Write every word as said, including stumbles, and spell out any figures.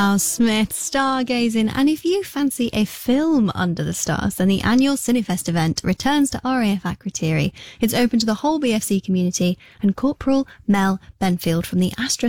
Al Smith, stargazing, and if you fancy a film under the stars, then the annual Cinefest event returns to R A F Akrotiri. It's open to the whole B F C community, and Corporal Mel Benfield from the Astra